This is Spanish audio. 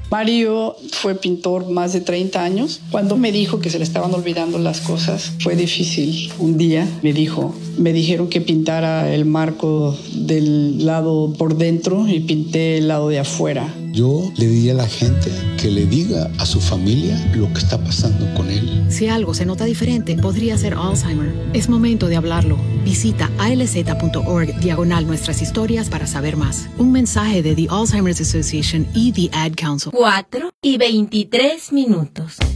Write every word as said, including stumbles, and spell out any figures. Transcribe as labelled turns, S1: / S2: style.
S1: Mario fue pintor más de treinta años. Cuando me dijo que se le estaban olvidando las cosas, fue difícil. Un día me dijo, me dijeron que pintara el marco del lado por dentro y pinté el lado de afuera.
S2: Yo le diría a la gente que le diga a su familia lo que está pasando con él.
S3: Si algo se nota diferente, podría ser Alzheimer. Es momento de hablarlo. Visita alz.org diagonal nuestras historias para saber más. Un mensaje de The Alzheimer's Association y The Ad Council.
S4: cuatro y veintitrés minutos.